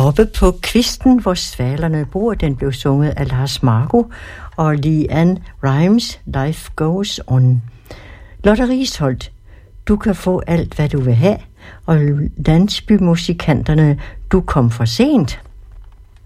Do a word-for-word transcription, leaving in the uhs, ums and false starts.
Oppe på kvisten, hvor svalerne bor, den blev sunget af Lars Marco og Leanne Rimes, Life Goes On. Lotte Risholdt, Du kan få alt, hvad du vil have, og Landsbymusikanterne, Du kom for sent.